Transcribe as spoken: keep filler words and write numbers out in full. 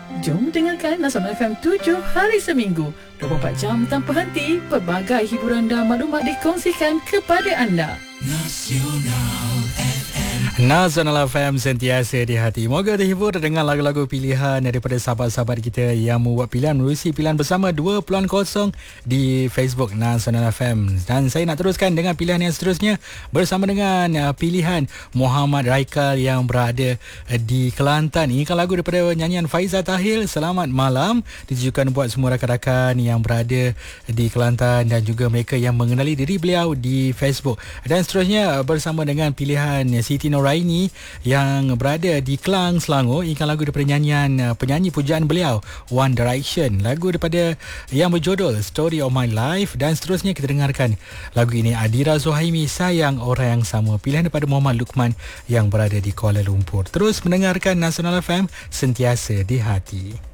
Jom dengarkan Nasional F M tujuh hari seminggu, dua puluh empat jam tanpa henti. Pelbagai hiburan dan maklumat dikongsikan kepada anda. Nasional Nasional F M, sentiasa di hati. Moga terhibur dengan lagu-lagu pilihan daripada sahabat-sahabat kita yang membuat pilihan menerusi pilihan bersama dua kosong di Facebook Nasional F M. Dan saya nak teruskan dengan pilihan yang seterusnya bersama dengan uh, pilihan Muhammad Raikal yang berada uh, di Kelantan. Ini kan lagu daripada nyanyian Faizal Tahil, Selamat Malam, ditujukan buat semua rakan-rakan yang berada di Kelantan dan juga mereka yang mengenali diri beliau di Facebook. Dan seterusnya uh, bersama dengan pilihan Siti Noraini yang berada di Kelang, Selangor. Ini kan lagu daripada nyanyian uh, penyanyi pujaan beliau, One Direction. Lagu daripada yang berjudul Story of My Life. Dan seterusnya kita dengarkan lagu ini Adira Zuhaimi, Sayang Orang Yang Sama, pilihan daripada Muhammad Lukman yang berada di Kuala Lumpur. Terus mendengarkan Nasional F M, sentiasa di hati.